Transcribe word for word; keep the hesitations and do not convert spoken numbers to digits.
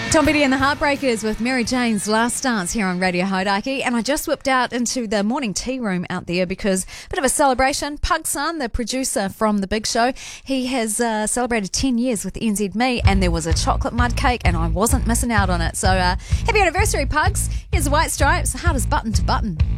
Tom Petty and the Heartbreakers with Mary Jane's Last Dance here on Radio Hauraki, and I just whipped out into the morning tea room out there because a bit of a celebration. Pug Son, the producer from The Big Show, he has uh, celebrated ten years with N Z Me, and there was a chocolate mud cake and I wasn't missing out on it. So uh, happy anniversary, Pugs. Here's the White Stripes, hard as button to button.